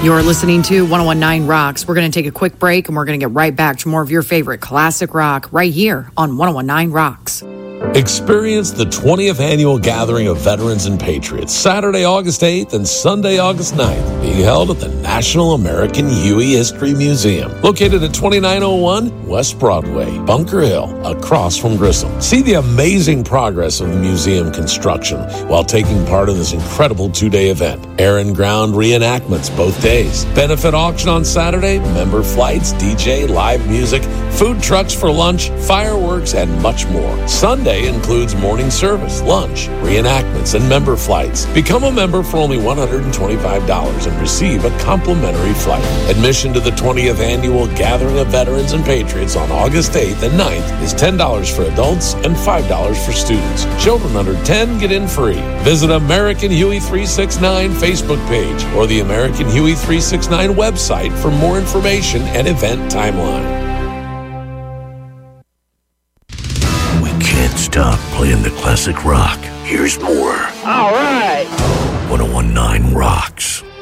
You're listening to 1019 Rocks. We're going to take a quick break and we're going to get right back to more of your favorite classic rock right here on 1019 Rocks. Experience the 20th annual gathering of veterans and patriots, Saturday, August 8th and Sunday, August 9th, being held at the National American Huey History Museum, located at 2901 West Broadway, Bunker Hill, across from Grissom. See the amazing progress of the museum construction while taking part in this incredible two-day event. Air and ground reenactments both days. Benefit auction on Saturday, member flights, DJ, live music, food trucks for lunch, fireworks, and much more. Sunday includes morning service, lunch, reenactments, and member flights. Become a member for only $125 and receive a complimentary flight. Admission to the 20th annual Gathering of Veterans and Patriots on August 8th and 9th is $10 for adults and $5 for students. Children under 10 get in free. Visit American Huey 369 Facebook page or the American Huey 369 website for more information and event timeline. Stop playing the classic rock. Here's more. All right. 1019 Rocks.